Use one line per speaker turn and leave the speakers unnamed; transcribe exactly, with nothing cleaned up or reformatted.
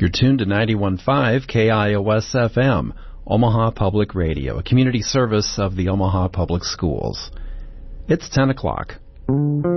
You're tuned to ninety-one point five K I O S F M, Omaha Public Radio, a community service of the Omaha Public Schools. It's ten o'clock.